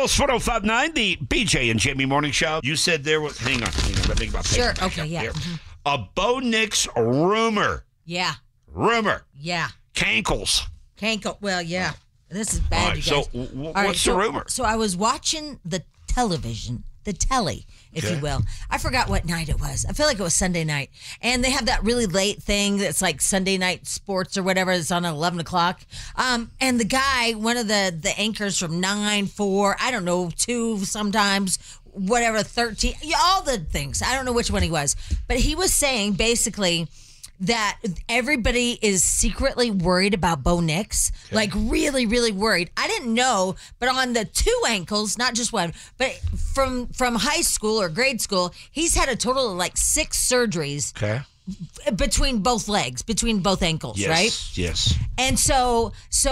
Alice 1059, the BJ and Jamie Morning Show. You said there was, hang on, let me think about Sure, paper. okay, yeah. There. Mhm. A Bo Nix rumor. Yeah. Cankles. Cankle. Well, yeah. This is bad, All right, you so guys. what's the rumor? So I was watching the television, the telly, if you will. I forgot what night it was. I feel like it was Sunday night. And they have that really late thing that's like Sunday night sports or whatever. It's on at 11 o'clock. And the guy, one of the anchors from 9, 4, I don't know, 2 sometimes, whatever, 13, all the things. I don't know which one he was. But he was saying basically that everybody is secretly worried about Bo Nix, like really, really worried. I didn't know, but on the 2 ankles, not just one, but from high school or grade school, he's had a total of like 6 surgeries between both legs, between both ankles, right? Yes. And so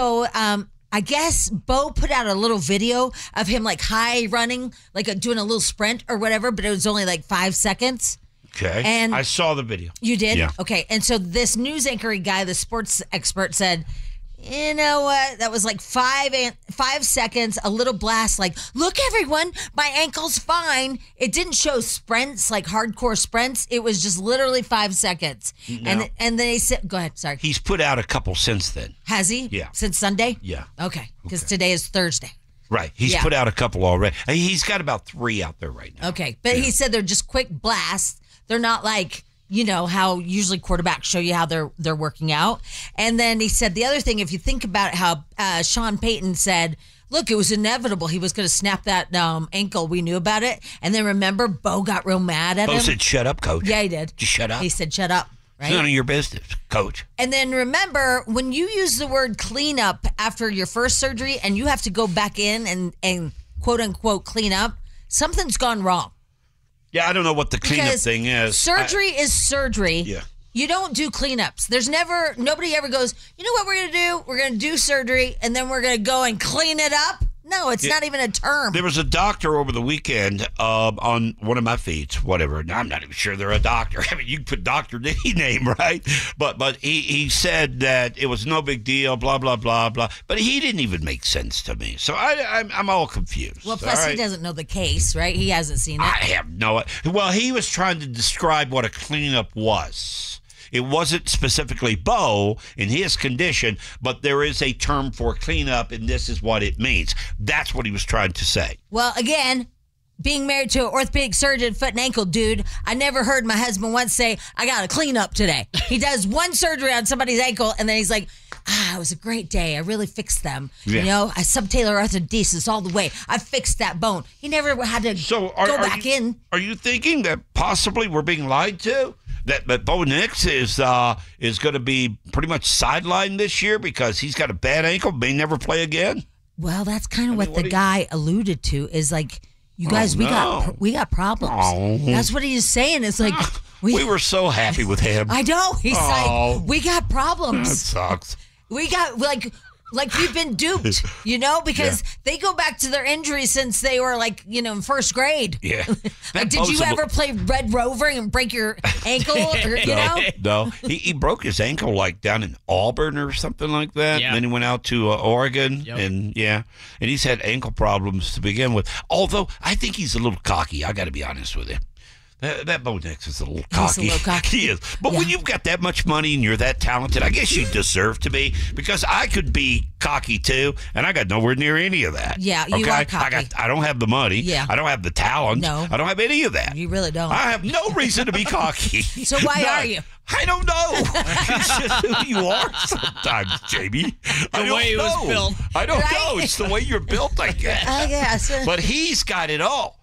I guess Bo put out a little video of him like high running, like doing a little sprint or whatever, but it was only like 5 seconds. Okay. And I saw the video. You did? Yeah. Okay. And so this news anchoring guy, the sports expert, said, you know what? That was like 5 seconds, a little blast, like, look, everyone, my ankle's fine. It didn't show sprints, like hardcore sprints. It was just literally 5 seconds. No. And then he said, go ahead, sorry. He's put out a couple since then. Has he? Yeah. Since Sunday? Yeah. Okay. Because today is Thursday. Right. He's put out a couple already. He's got about 3 out there right now. Okay. But he said they're just quick blasts. They're not like, you know, how usually quarterbacks show you how they're working out. And then he said the other thing, if you think about how Sean Payton said, look, it was inevitable. He was going to snap that ankle. We knew about it. And then remember, Bo got real mad at him. Bo said, shut up, coach. Yeah, he did. Just shut up. He said, shut up. Right? It's none of your business, coach. And then remember, when you use the word cleanup after your first surgery and you have to go back in and quote unquote clean up, something's gone wrong. Yeah, I don't know what the cleanup thing is. Surgery is surgery. Yeah. You don't do cleanups. Nobody ever goes, you know what we're going to do? We're going to do surgery and then we're going to go and clean it up. No, it's not even a term. There was a doctor over the weekend on one of my feeds, whatever. Now, I'm not even sure they're a doctor. I mean, you can put doctor in any name, right? But he said that it was no big deal, blah, blah, blah, blah. But he didn't even make sense to me. So I'm all confused. Well, plus he doesn't know the case, right? He hasn't seen it. I have no idea. Well, he was trying to describe what a cleanup was. It wasn't specifically Bo in his condition, but there is a term for cleanup, and this is what it means. That's what he was trying to say. Well, again, being married to an orthopedic surgeon, foot and ankle dude, I never heard my husband once say, I got to clean up today. He does one surgery on somebody's ankle, and then he's like, it was a great day. I really fixed them. Yeah. You know, I subtalar arthrodesis all the way. I fixed that bone. He never had to go back in. Are you thinking that possibly we're being lied to? That Bo Nix is going to be pretty much sidelined this year because he's got a bad ankle, may never play again? Well, that's kind of what the guy alluded to is like, you guys, we got problems. Oh. That's what he's saying. It's like we were so happy with him. I know. He's like, we got problems. That sucks. We got like we've been duped, you know, because they go back to their injuries since they were like, you know, in first grade. Yeah. Like, did you ever play Red Rover and break your ankle? Or, you know? No. He broke his ankle like down in Auburn or something like that. Yeah. And then he went out to Oregon. Yep. And he's had ankle problems to begin with. Although I think he's a little cocky. I got to be honest with you. That Bo Nix is a little cocky. He's a little cocky. He is. But when you've got that much money and you're that talented, I guess you deserve to be, because I could be cocky too, and I got nowhere near any of that. Yeah, you are cocky. I don't have the money. Yeah. I don't have the talent. No. I don't have any of that. You really don't. I have no reason to be cocky. So why are you? I don't know. It's just who you are sometimes, Jamie. The way he was built. I don't know. It's the way you're built, I guess. I guess. But he's got it all.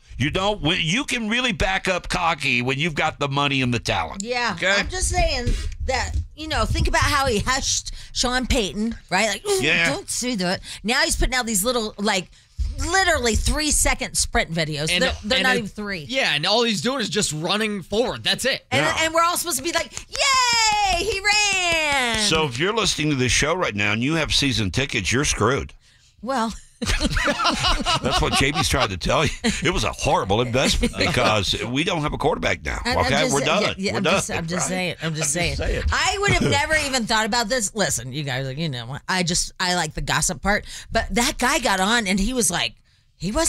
You can really back up cocky when you've got the money and the talent. Yeah. Okay? I'm just saying that, you know, think about how he hushed Sean Payton, right? Like, don't say that. Now he's putting out these little, like, literally 3-second sprint videos. And they're not even 3. Yeah, and all he's doing is just running forward. That's it. And we're all supposed to be like, yay, he ran. So if you're listening to this show right now and you have season tickets, you're screwed. Well... That's what JB's trying to tell you. It was a horrible investment because we don't have a quarterback now. Okay, we're done. I'm just saying. I would have never even thought about this. Listen, you guys, you know, I like the gossip part, but that guy got on and he was like, he wasn't